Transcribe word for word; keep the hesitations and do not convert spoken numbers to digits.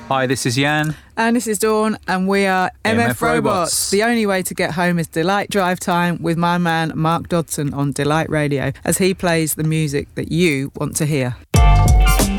Hi, this is Jan. And this is Dawn, and we are M F, M F Robots. Robots. The only way to get home is Delight Drive Time with my man Mark Dodson on Delight Radio as he plays the music that you want to hear.